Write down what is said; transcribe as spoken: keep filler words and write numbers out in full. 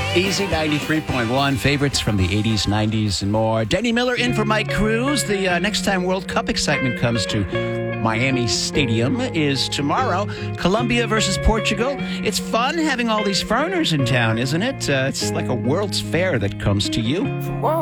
Easy ninety-three point one, favorites from the eighties, nineties, and more. Denny Miller in for Mike Cruz. The uh, next time World Cup excitement comes to Miami Stadium is tomorrow. Colombia versus Portugal. It's fun having all these foreigners in town, isn't it? Uh, it's like a World's Fair that comes to you.